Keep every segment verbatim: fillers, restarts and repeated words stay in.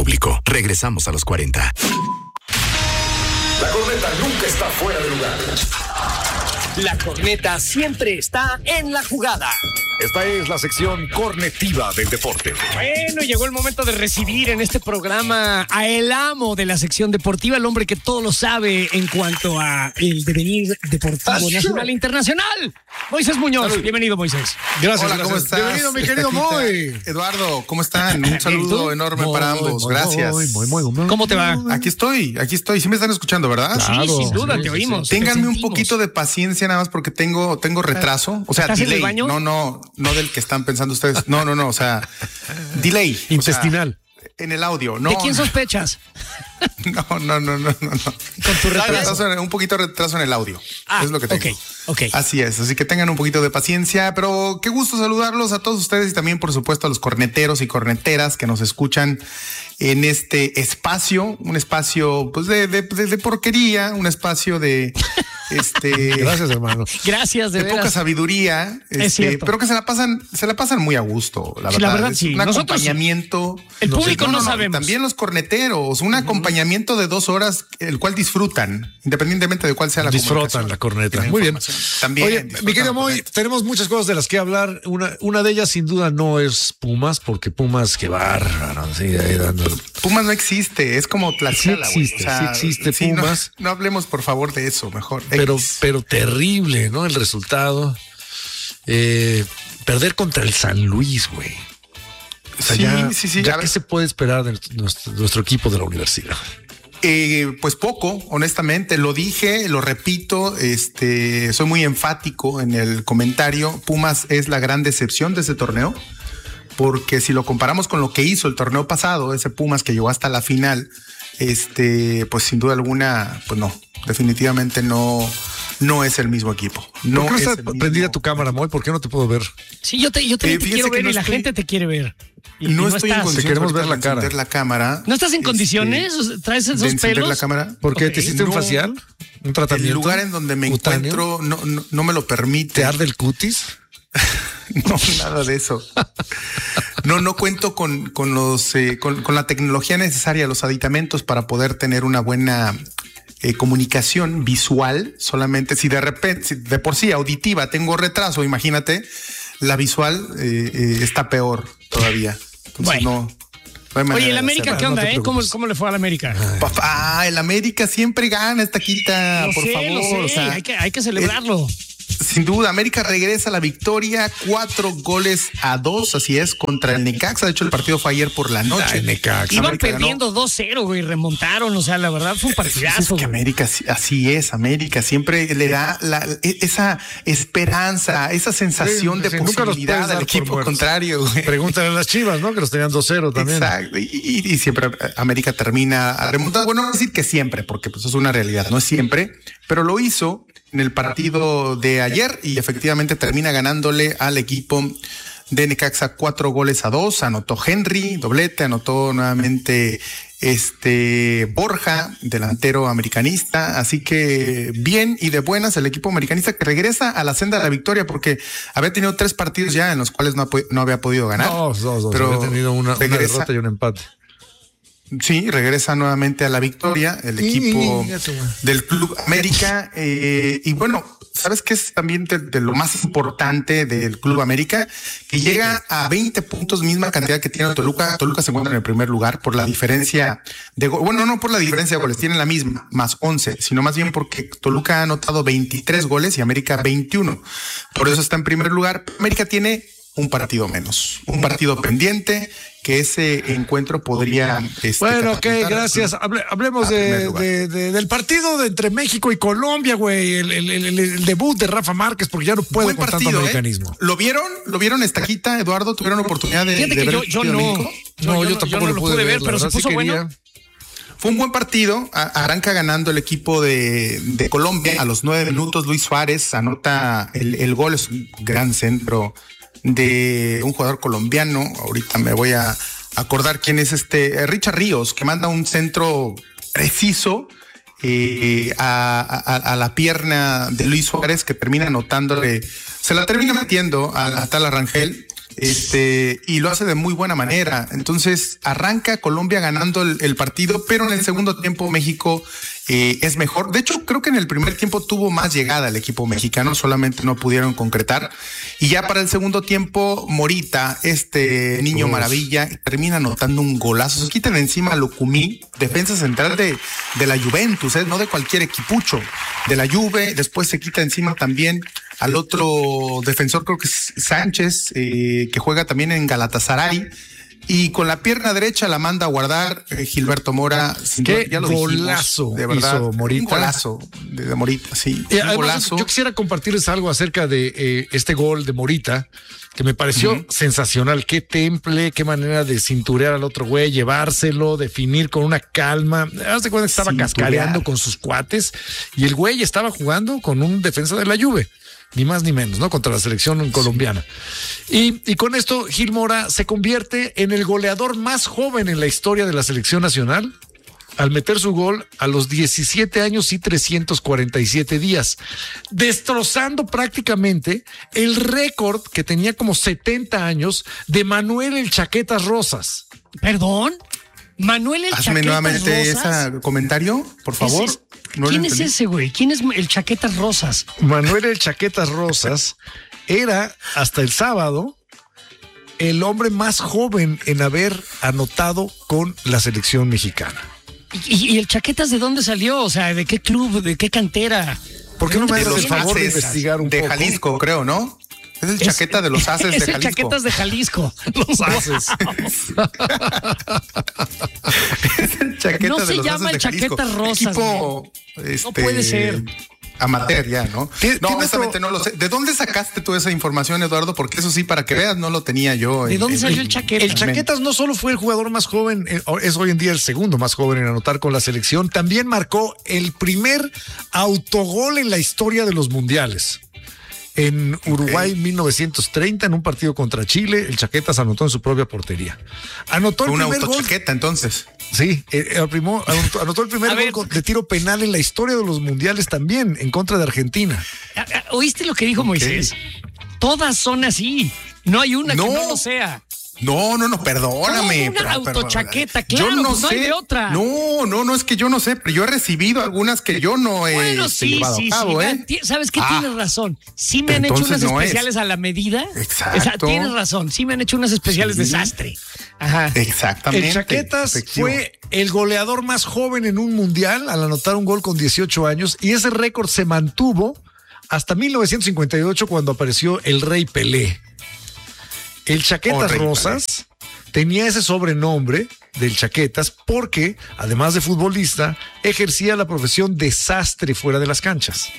público. Regresamos a los cuarenta. La corneta nunca está fuera de lugar. La corneta siempre está en la jugada. Esta es la sección cornetiva del deporte. Bueno, llegó el momento de recibir en este programa a el amo de la sección deportiva, el hombre que todo lo sabe en cuanto a el devenir deportivo nacional e internacional. Moisés Muñoz, Salud. Bienvenido, Moisés. Gracias. Hola, gracias. ¿cómo estás? Bienvenido, mi querido Moy. Eduardo, ¿cómo están? Un saludo enorme muy, para ambos. Muy, gracias. Muy, muy, muy, muy. ¿Cómo te va? Aquí estoy, aquí estoy. Sí me están escuchando, ¿verdad? Claro, sí, sin duda, sí, te sí, oímos. sí. Ténganme un poquito de paciencia nada más porque tengo, tengo retraso. O sea, ¿Estás en el delay. baño? No, no, no del que están pensando ustedes. No, no, no. O sea, delay. Intestinal. O sea, en el audio. No, ¿De quién sospechas? No, no, no, no, no. no. Con tu retraso. Un poquito de retraso en el audio. Ah, es lo que tengo. ok, ok. Así es, así que tengan un poquito de paciencia, pero qué gusto saludarlos a todos ustedes y también, por supuesto, a los corneteros y corneteras que nos escuchan en este espacio, un espacio pues de, de, de, de porquería, un espacio de este Gracias, hermano. Gracias, de, de veras. poca sabiduría, Es este, cierto. pero que se la pasan, se la pasan muy a gusto, la verdad. La verdad, es sí. un Nosotros, acompañamiento. el público no, no, no, sabemos. También los corneteros, un acompañamiento de dos horas, el cual disfrutan, independientemente de cuál sea la Disfrutan la corneta. Muy bien. También. Oye, mi querido Moy, tenemos muchas cosas de las que hablar. Una, una de ellas, sin duda, no es Pumas, porque Pumas, qué bárbaro. Sí, ahí dando. Pumas no existe, es como Tlaxcala. Sí existe, güey. O sea, sí existe sí, Pumas. No, no hablemos, por favor, de eso, mejor. Pero, X. pero terrible, ¿no? El resultado. Eh, perder contra el San Luis, güey. O sea, Sí, ya, sí, sí, ya a ¿qué ver. se puede esperar de nuestro, nuestro equipo de la universidad? Eh, pues poco, honestamente, lo dije, lo repito, este, soy muy enfático en el comentario. Pumas es la gran decepción de ese torneo, porque si lo comparamos con lo que hizo el torneo pasado, ese Pumas que llegó hasta la final, este, pues sin duda alguna, pues no, definitivamente no, no es el mismo equipo. No ¿Por qué es no el está mismo. prendida tu cámara, Moy? ¿Por qué no te puedo ver? Sí, yo te, yo también Eh, te fíjese quiero que ver no y la estoy- gente te quiere ver. Y- y No estoy en estás. condiciones Te queremos ver ahorita la de cara. encender la cámara. ¿No estás en Este, condiciones? ¿Traes de esos encender pelos? la cámara. ¿Por qué? Ok. ¿Te hiciste un No. facial? ¿Un tratamiento? El lugar en donde me cutáneo? encuentro no, no, no me lo permite. ¿Te arde el cutis? No, nada de eso. No, no cuento con, con los eh, con, con la tecnología necesaria, los aditamentos para poder tener una buena eh, comunicación visual. Solamente si de repente, si de por sí auditiva tengo retraso, imagínate, la visual eh, eh, está peor todavía. Entonces Bueno. no. no hay manera Oye, el de América, hacerlo. ¿qué no onda, te eh? ¿Cómo, preocupes. ¿Cómo le fue al América? Papá, el América siempre gana esta quita, Lo por sé, favor. lo sé. O sea, hay, que, hay que celebrarlo. sin duda, América regresa a la victoria, cuatro goles a dos, así es, contra el Necaxa. De hecho, el partido fue ayer por la noche. Ay, Necaxa. Iban América perdiendo dos cero, güey, remontaron. O sea, la verdad fue un Pues es partidazo. que güey. América, sí- así es, América siempre le da la- esa esperanza, esa sensación Sí, de sí, nunca los posibilidad puedes dar al por equipo muertos. contrario. güey. Pregúntale a las Chivas, ¿no? Que los tenían dos cero también. Exacto. Y, y- y siempre América termina a remontar. Bueno, no decir que siempre, porque pues es una realidad, no es siempre, pero lo hizo en el partido de ayer y efectivamente termina ganándole al equipo de Necaxa cuatro goles a dos. Anotó Henry, doblete, anotó nuevamente este Borja, delantero americanista. Así que bien y de buenas el equipo americanista que regresa a la senda de la victoria porque había tenido tres partidos ya en los cuales no, ha po- no había podido ganar. Dos, dos, dos. Pero Había tenido una, una regresa- derrota y un empate. Sí, regresa nuevamente a la victoria el equipo Y- y- y- y- del Club América. Eh, y bueno, ¿sabes qué es también de, de lo más importante del Club América? Que llega a veinte puntos, misma cantidad que tiene Toluca. Toluca se encuentra en el primer lugar por la diferencia de go- bueno, no por la diferencia de goles, tienen la misma, más once, sino más bien porque Toluca ha anotado veintitrés goles y América veintiuno. Por eso está en primer lugar. América tiene un partido menos, un partido pendiente, que ese encuentro podría... este, Bueno, ok, catapultar gracias. Hable- hablemos a primer de, lugar. de- de- del partido de entre México y Colombia, güey. El, el- el- el debut de Rafa Márquez, porque ya no puede Buen con tanto partido, ¿eh? americanismo. ¿Lo vieron? ¿Lo vieron esta quita, Eduardo? ¿Tuvieron oportunidad de, Fíjate de que ver yo, el yo partido de no. México? No, yo tampoco no lo pude pude ver, ver, la pero se verdad, sí puso quería. bueno. Fue un buen partido. A- Arranca ganando el equipo de, de Colombia. A los nueve minutos, Luis Suárez anota el, el gol. Es un gran centro de un jugador colombiano. Ahorita me voy a acordar quién es este. eh, Richard Ríos, que manda un centro preciso eh, a, a- a la pierna de Luis Suárez, que termina anotándole. Se la termina metiendo a, a tal Arrangel. Este, y lo hace de muy buena manera. Entonces arranca Colombia ganando el, el partido, pero en el segundo tiempo México eh, es mejor. De hecho, creo que en el primer tiempo tuvo más llegada el equipo mexicano, solamente no pudieron concretar. Y ya para el segundo tiempo, Morita, este niño Uf. maravilla, termina anotando un golazo. Se quitan encima a Lucumí, defensa central de, de la Juventus, ¿eh? No de cualquier equipucho, de la Juve. Después se quita encima también al otro defensor, creo que es Sánchez, eh, que juega también en Galatasaray. Y con la pierna derecha la manda a guardar eh, Gilberto Mora. Qué ya lo golazo dijimos, de verdad. Hizo Morita. Un golazo de, de Morita, sí. Eh, un además, golazo. Yo quisiera compartirles algo acerca de eh, este gol de Morita, que me pareció uh-huh. sensacional. Qué temple, qué manera de cinturear al otro güey, llevárselo, definir con una calma. Haz de cuenta que estaba Cinturear. cascareando con sus cuates y el güey estaba jugando con un defensa de la Juve. Ni más ni menos, ¿no? Contra la selección colombiana. Y, y con esto, Gil Mora se convierte en el goleador más joven en la historia de la selección nacional al meter su gol a los diecisiete años y trescientos cuarenta y siete días, destrozando prácticamente el récord que tenía como setenta años de Manuel el Chaquetas Rosas. ¿Perdón? Manuel el Hazme Chaquetas nuevamente Rosas. ese comentario, por favor. Es, no ¿Quién es ese, güey? ¿Quién es el Chaquetas Rosas? Manuel el Chaquetas Rosas era, hasta el sábado, el hombre más joven en haber anotado con la selección mexicana. ¿Y, y el Chaquetas de dónde salió? O sea, ¿de qué club? ¿De qué cantera? ¿Por qué no me haces el los favor de Aces investigar un de poco? De Jalisco, creo, ¿no? Es el Chaqueta es, de los Aces de Jalisco. Es el Chaquetas de Jalisco. Los Aces. Es el Chaqueta no de se los llama Aces el de Jalisco. Chaquetas Rosas. Equipo, este, no puede ser. Amateur ya, ¿no? No, honestamente no lo sé. ¿De dónde sacaste toda esa información, Eduardo? Porque eso sí, para que veas, no lo tenía yo. ¿De en, dónde en, salió el Chaquetas? El Chaquetas no solo fue el jugador más joven, es hoy en día el segundo más joven en anotar con la selección, también marcó el primer autogol en la historia de los mundiales. En Uruguay, okay. mil novecientos treinta, en un partido contra Chile, el Chaquetas anotó en su propia portería. Anotó el Fue primer una gol. autochaqueta, entonces. Sí, eh, anotó, anotó el primer ver, gol de tiro penal en la historia de los mundiales también, en contra de Argentina. ¿Oíste lo que dijo okay. Moisés? Todas son así. No hay una no. que no lo sea. No, no, no, perdóname. Una pero, autochaqueta, pero, claro, yo no pues sé. No hay de otra. No, no, no, es que yo no sé, pero yo he recibido algunas que yo no he bueno, sí, llevado sí, a cabo, sí. ¿eh? ¿Sabes qué? Ah, tienes razón. Sí me han hecho unas no especiales es. a la medida. Exacto. O sea, tienes razón. Sí me han hecho unas especiales sí. desastre. Ajá. Exactamente. El Chaquetas efectivo. Fue el goleador más joven en un mundial al anotar un gol con dieciocho años y ese récord se mantuvo hasta mil novecientos cincuenta y ocho cuando apareció el Rey Pelé. El Chaquetas oh, Rosas Pelé. Tenía ese sobrenombre del Chaquetas porque, además de futbolista, ejercía la profesión de sastre fuera de las canchas.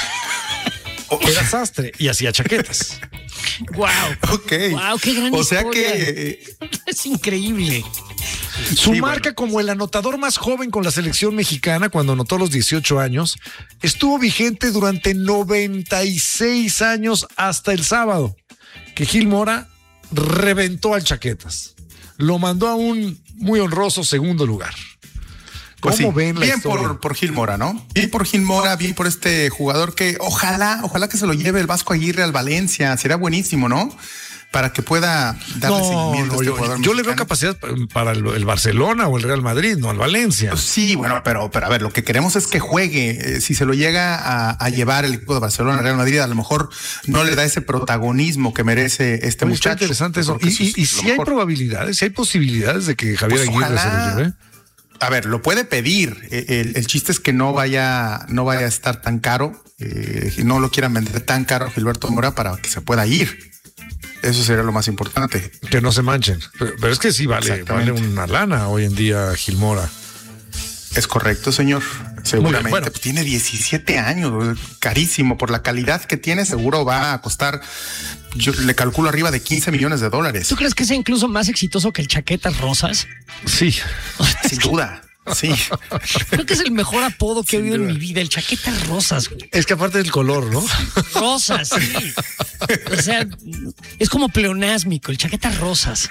Era sastre y hacía chaquetas. Wow. Ok. Wow, qué gran O sea historia. que es increíble. Su sí, marca bueno. como el anotador más joven con la selección mexicana cuando anotó a los dieciocho años estuvo vigente durante noventa y seis años hasta el sábado, que Gil Mora reventó al Chaquetas. Lo mandó a un muy honroso segundo lugar. ¿Cómo pues sí, ven la bien historia? por, por Gil Mora, ¿no? Bien por Gil Mora, bien por este jugador que ojalá, ojalá que se lo lleve el Vasco Aguirre al Valencia. Sería buenísimo, ¿no? Para que pueda darle no, seguimiento no, a este yo, jugador yo le veo mexicano. capacidad para el, el Barcelona o el Real Madrid, no al Valencia. Pues sí, bueno, pero, pero a ver, lo que queremos es que juegue. Eh, si se lo llega a, a llevar el equipo de Barcelona, Real Madrid, a lo mejor no le da ese protagonismo que merece este Oye, muchacho. Está interesante eso. Y, y, y si hay probabilidades, si hay posibilidades de que Javier pues Aguirre ojalá, se lo lleve. A ver, lo puede pedir. El, el chiste es que no vaya, no vaya a estar tan caro, eh, no lo quieran vender tan caro a Gilberto Mora para que se pueda ir. Eso sería lo más importante. Que no se manchen. Pero, pero es que sí vale, vale una lana hoy en día Gil Mora. Es correcto, señor. Seguramente. Bueno. Pues tiene diecisiete años, carísimo. Por la calidad que tiene, seguro va a costar, yo le calculo arriba de quince millones de dólares. ¿Tú crees que sea incluso más exitoso que el Chaquetas Rosas? Sí. Sin duda. Sí. Creo que es el mejor apodo que he oído duda. en mi vida, el Chaquetas Rosas, güey. Es que aparte del color, ¿no? Rosas, sí. O sea, es como pleonásmico, el Chaquetas Rosas.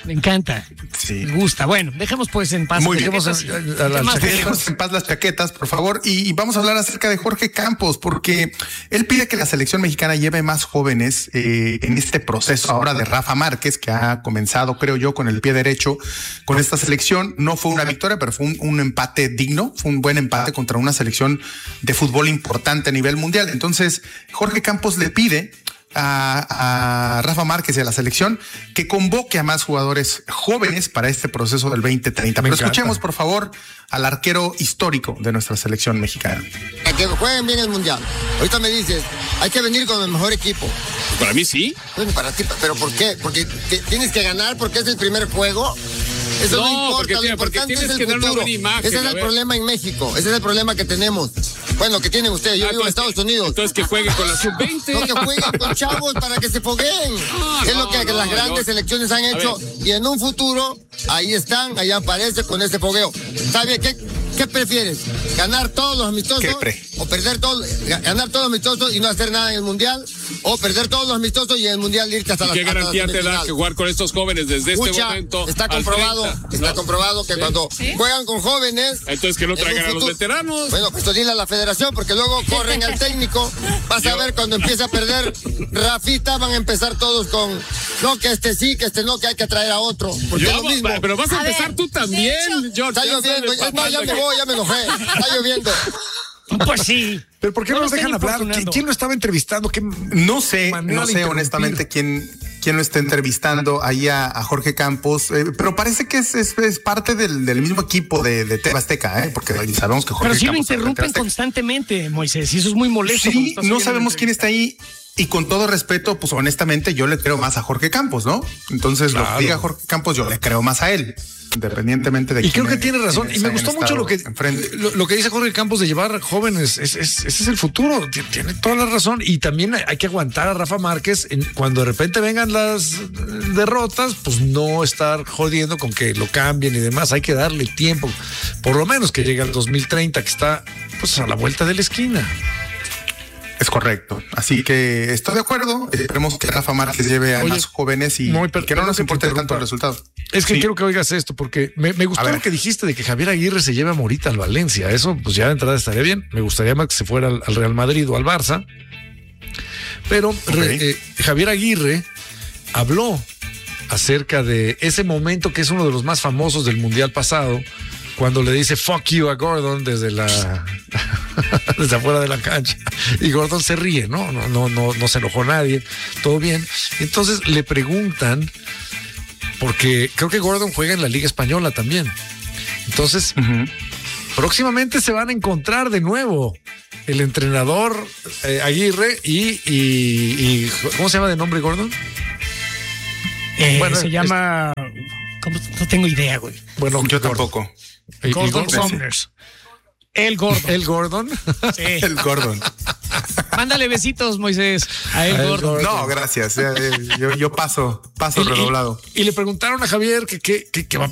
Me encanta. Sí. Me gusta. Bueno, dejemos pues en paz. Muy bien. Dejemos Dejemos a- a las Dejemos chaquetas. en paz las chaquetas, por favor. Y, y vamos a hablar acerca de Jorge Campos, porque él pide que la selección mexicana lleve más jóvenes eh, en este proceso ahora de Rafa Márquez, que ha comenzado, creo yo, con el pie derecho con esta selección. No fue una victoria, pero fue un, un empate digno, fue un buen empate contra una selección de fútbol importante a nivel mundial. Entonces, Jorge Campos le pide A, a Rafa Márquez y a la selección que convoque a más jugadores jóvenes para este proceso del veinte treinta. Me Pero encanta. escuchemos, por favor, al arquero histórico de nuestra selección mexicana. Que jueguen bien el mundial. Ahorita me dices, hay que venir con el mejor equipo. Para mí sí. Bueno, para ti, pero ¿por qué? Porque te- tienes que ganar porque es el primer juego. Eso no, No, importa, porque lo tiene- porque importante tienes es el que dar una futuro. buena imagen, Ese es a el ver. problema en México, ese es el problema que tenemos. Bueno, que tienen ustedes, yo Ah, vivo en entonces Estados Unidos. Entonces que juegue con la sub veinte. No, que jueguen con chavos para que se fogueen. Ah, es no, lo que no, las grandes no. selecciones han A hecho. ver. Y en un futuro, ahí están, ahí aparece con ese fogueo. ¿Sabes qué, qué prefieres? ¿Ganar todos los amistosos? ¿Qué pre? ¿O perder todos, ganar todos los amistosos y no hacer nada en el mundial? ¿O perder todos los amistosos y en el mundial irte hasta la ¿Qué hasta la garantía te da semifinal? que jugar con estos jóvenes desde este Escucha, momento? está al comprobado, treinta? está ¿No? comprobado que ¿Sí? cuando juegan con jóvenes. Entonces que no en un traigan a los futuro- veteranos. Bueno, pues dile a la federación, porque luego corren al técnico. Vas a ver cuando empiece a perder Rafita, van a empezar todos con no, que este sí, que este no, que hay que traer a otro. Porque Yo- es lo mismo. pero vas a, A empezar ver, tú también, de George. Está Ya lloviendo, sabes, es más, ya papá, me que- voy, ya me enojé. Está lloviendo. Pues sí. Pero ¿por qué no, No nos lo dejan estén hablar? ¿Qui- importunando. ¿Quién lo estaba entrevistando? ¿Qué No sé, manera no de sé interrumpir? honestamente quién, quién lo está entrevistando ahí a, a Jorge Campos, eh, pero parece que es, es, es parte del, del mismo equipo de, de T V Azteca, ¿eh? Porque sabemos que Jorge Pero sí lo Campos está en T V interrumpen Azteca. constantemente, Moisés, y eso es muy molesto. cuando Sí, estás no oyendo sabemos la quién está ahí. Y con todo respeto, pues honestamente yo le creo más a Jorge Campos, ¿no? Entonces lo Claro. que diga Jorge Campos, yo le creo más a él, independientemente de Y creo quién- que tiene razón. Y quiénes me hayan gustó mucho lo que, estado enfrente. lo, lo que dice Jorge Campos de llevar jóvenes. Es, es- ese es el futuro. Ti- Tiene toda la razón. Y también hay que aguantar a Rafa Márquez en- cuando de repente vengan las eh, derrotas, pues no estar jodiendo con que lo cambien y demás. Hay que darle tiempo, por lo menos que llegue al dos mil treinta, que está pues a la vuelta de la esquina. Es correcto. Así que estoy de acuerdo. Esperemos que Rafa Márquez lleve a Oye, más jóvenes y muy per- que no nos perdón que te importe tanto interrumpa. el resultado. Es que Sí. quiero que oigas esto, porque me, me gustó A ver. lo que dijiste de que Javier Aguirre se lleve a Morita al Valencia. Eso, pues ya de entrada estaría bien. Me gustaría más que se fuera al, al Real Madrid o al Barça. Pero re- eh, Javier Aguirre habló acerca de ese momento que es uno de los más famosos del Mundial pasado, cuando le dice fuck you a Gordon desde la desde afuera de la cancha, y Gordon se ríe, ¿no? No, no, no, no se enojó nadie, todo bien. Entonces le preguntan, porque creo que Gordon juega en la Liga Española también. Entonces, próximamente se van a encontrar de nuevo el entrenador eh, Aguirre y, y, y ¿cómo se llama de nombre Gordon? Eh, Bueno, se es- llama. ¿cómo? No tengo idea, güey. Bueno, Yo Gordon. tampoco. Y- y Gordon Gordon. Somers. El Gordon. El Gordon. Sí. El Gordon. Mándale besitos, Moisés, a El A El Gordon. Gordon. No, gracias. Eh, eh, Yo, yo paso, paso Y- y- redoblado. Y, le preguntaron a Javier que qué que, que va a